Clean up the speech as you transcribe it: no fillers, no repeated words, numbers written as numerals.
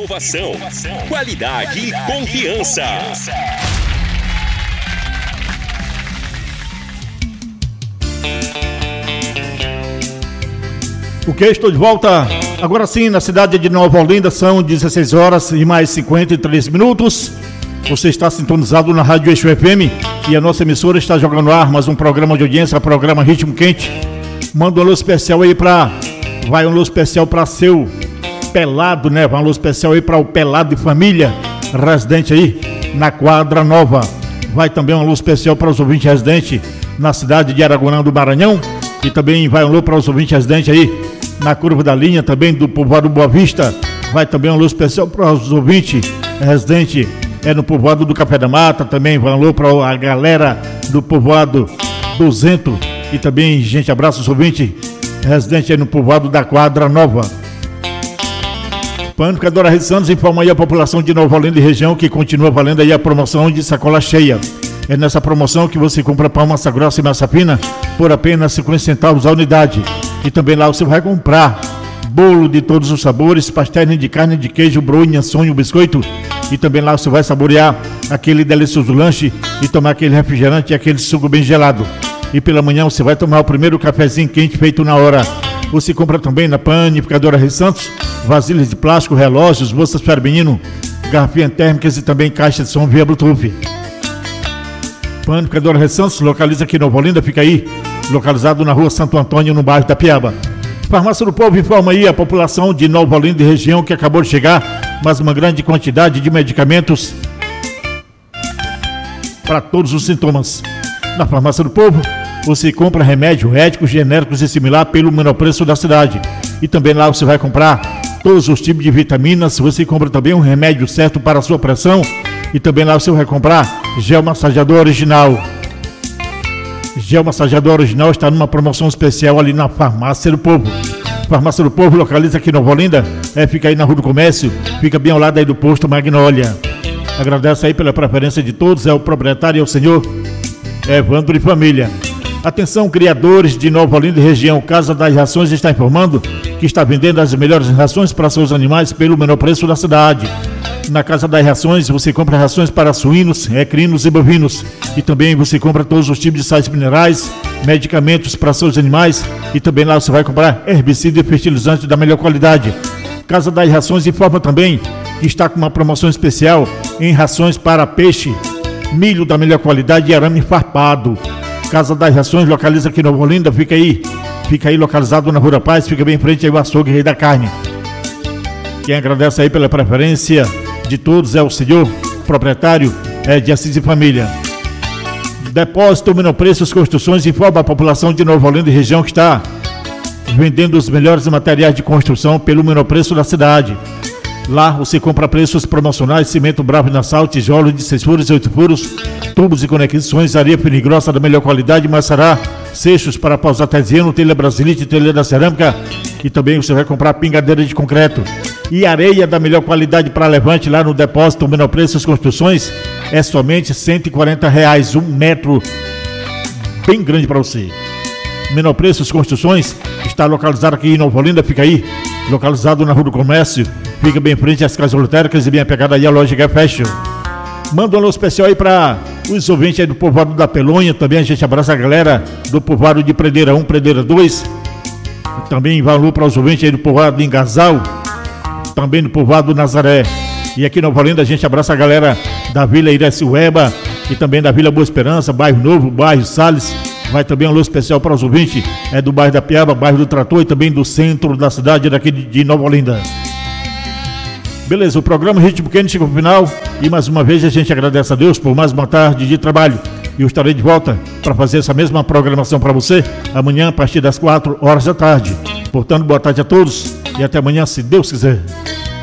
Inovação, qualidade e confiança. Ok, estou de volta. Agora sim, na cidade de Nova Olinda, são 16 horas e mais 53 minutos. Você está sintonizado na Rádio Eixo FM e a nossa emissora está jogando no ar mais um programa de audiência, programa Ritmo Quente. Manda um alô especial aí vai um alô especial para seu Pelado, né? Vai um alô especial aí para o Pelado de família, residente aí na Quadra Nova. Vai também um alô especial para os ouvintes residentes na cidade de Araguanã do Maranhão. E também vai um alô para os ouvintes residentes aí na Curva da Linha, também do povoado Boa Vista. Vai também um alô especial para os ouvintes residentes no povoado do Café da Mata. Também vai um alô para a galera do povoado 200. E também, gente, abraço os ouvintes residentes aí no povoado da Quadra Nova. Panificadora Rede Santos informa aí a população de Nova Olinda e região que continua valendo aí a promoção de sacola cheia. É nessa promoção que você compra pão, massa grossa e massa fina por apenas 50 centavos a unidade. E também lá você vai comprar bolo de todos os sabores, pastéis de carne, de queijo, bronha, sonho, biscoito. E também lá você vai saborear aquele delicioso lanche e tomar aquele refrigerante e aquele suco bem gelado. E pela manhã você vai tomar o primeiro cafezinho quente feito na hora. Você compra também na Panificadora Rede Santos vasilhas de plástico, relógios, bolsas para menino, garrafinhas térmicas e também caixas de som via Bluetooth. Panificadora Rede Santos localiza aqui em Nova Olinda, fica aí, localizado na rua Santo Antônio, no bairro da Piaba. Farmácia do Povo informa aí a população de Nova Olinda e região que acabou de chegar, mas uma grande quantidade de medicamentos para todos os sintomas. Na Farmácia do Povo, você compra remédio éticos, genéricos e similar pelo menor preço da cidade. E também lá você vai comprar todos os tipos de vitaminas, você compra também um remédio certo para a sua pressão. E também lá você vai comprar gel massageador original. Gel massageador original está numa promoção especial ali na Farmácia do Povo. Farmácia do Povo localiza aqui em Nova Olinda, fica aí na Rua do Comércio, fica bem ao lado aí do posto Magnólia. Agradeço aí pela preferência de todos, é o proprietário, é o senhor Evandro e família. Atenção, criadores de Nova Olinda e região, Casa das Rações está informando que está vendendo as melhores rações para seus animais pelo menor preço da cidade. Na Casa das Rações você compra rações para suínos, equinos e bovinos. E também você compra todos os tipos de sais minerais, medicamentos para seus animais. E também lá você vai comprar herbicida e fertilizante da melhor qualidade. Casa das Rações informa também que está com uma promoção especial em rações para peixe, milho da melhor qualidade e arame farpado. Casa das Rações localiza aqui em Nova Olinda, fica aí localizado na Rua da Paz, fica bem em frente aí o açougue Rei da Carne. Quem agradece aí pela preferência de todos é o senhor proprietário de Assis e Família. Depósito Menor Preços Construções informa a população de Nova Olinda e região que está vendendo os melhores materiais de construção pelo menor preço da cidade. Lá você compra preços promocionais, cimento Bravo Nassau, tijolos de 6 furos e 8 furos, tubos e conexões, areia fina e grossa da melhor qualidade, maçará, seixos para paus artesiano, telha brasilite, telha da cerâmica. E também você vai comprar pingadeira de concreto e areia da melhor qualidade para levante lá no depósito Menor Preços Construções. É somente R$140, 1 metro, bem grande para você. Menor Preços Construções está localizado aqui em Nova Olinda, fica aí, localizado na Rua do Comércio, fica bem em frente às casas lotéricas e bem apegada aí à loja Gap Fashion. Manda um alô especial aí para os ouvintes aí do povoado da Pelonha, também a gente abraça a galera do povoado de Predeira 1, Predeira 2, também vai um alô para os ouvintes aí do povoado de Engasal, também do povoado do Nazaré. E aqui em Nova Olinda a gente abraça a galera da Vila Iraciueba e também da Vila Boa Esperança, Bairro Novo, Bairro Salles. Vai também um alô especial para os ouvintes do bairro da Piaba, bairro do Trator e também do centro da cidade daqui de Nova Olinda. Beleza, o programa Ritmo Quente chegou ao final e mais uma vez a gente agradece a Deus por mais uma tarde de trabalho. E eu estarei de volta para fazer essa mesma programação para você amanhã a partir das 4 horas da tarde. Portanto, boa tarde a todos e até amanhã, se Deus quiser.